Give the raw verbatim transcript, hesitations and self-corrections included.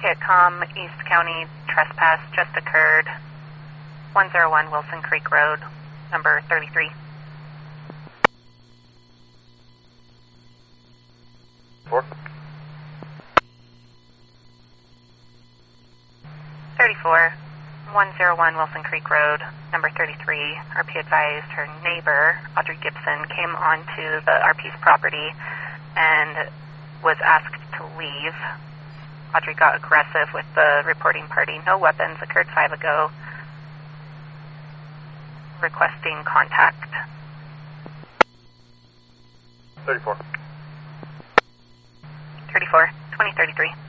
Hitcom, East County trespass just occurred. one oh one Wilson Creek Road, number thirty-three. Four. thirty-four, one oh one Wilson Creek Road, number thirty-three. R P advised her neighbor, Audrey Gibson, came onto the R P's property and was asked to leave. Audrey got aggressive with the reporting party. No weapons, occurred five ago. Requesting contact. thirty-four. thirty-four, twenty thirty-three.